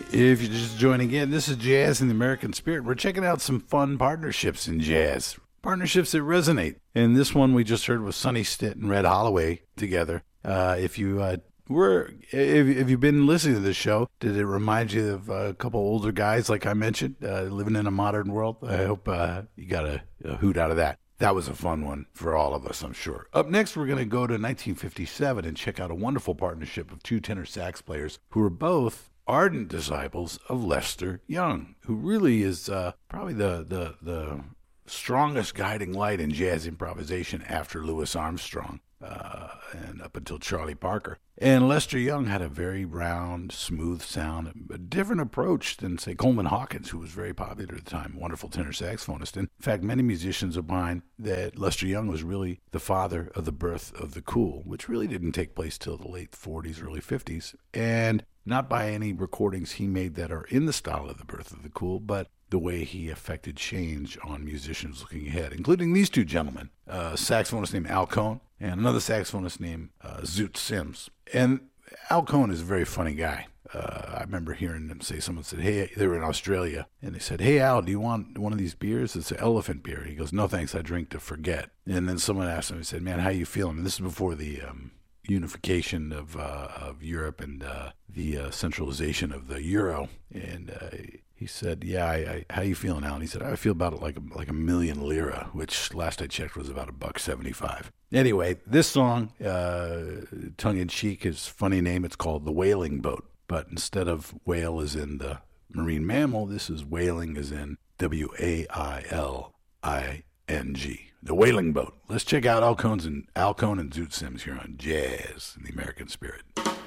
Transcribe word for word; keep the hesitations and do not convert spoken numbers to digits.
If you're just joining in, this is Jazz in the American Spirit. We're checking out some fun partnerships in jazz. Partnerships that resonate. And this one we just heard was Sonny Stitt and Red Holloway together. Uh, if you uh, were, if, if you've been listening to this show, did it remind you of a couple older guys, like I mentioned, uh, living in a modern world? I hope uh, you got a, a hoot out of that. That was a fun one for all of us, I'm sure. Up next, we're going to go to nineteen fifty-seven and check out a wonderful partnership of two tenor sax players who are both ardent disciples of Lester Young, who really is uh, probably the, the the strongest guiding light in jazz improvisation after Louis Armstrong uh, and up until Charlie Parker. And Lester Young had a very round, smooth sound, a different approach than, say, Coleman Hawkins, who was very popular at the time, wonderful tenor saxophonist. In fact, many musicians opine that Lester Young was really the father of the birth of the cool, which really didn't take place till the late forties, early fifties, and not by any recordings he made that are in the style of the birth of the cool, but the way he affected change on musicians looking ahead, including these two gentlemen, a saxophonist named Al Cohn and another saxophonist named uh, Zoot Sims. And Al Cohn is a very funny guy. Uh, I remember hearing them say, someone said, hey, they were in Australia, and they said, hey, Al, do you want one of these beers? It's an elephant beer. He goes, no, thanks, I drink to forget. And then someone asked him, he said, man, how you feeling? And this is before the um, unification of uh, of Europe and uh, the uh, centralization of the euro. And uh, he said, yeah, I, I, how you feeling, Al? And he said, I feel about it like a, like a million lira, which last I checked was about a buck seventy-five. Anyway, this song, uh, tongue-in-cheek, is a funny name. It's called The Whaling Boat. But instead of whale as in the marine mammal, this is whaling as in W A I L I N G. The Whaling Boat. Let's check out Al Cohn's and Al Cohn and Zoot Sims here on Jazz in the American Spirit.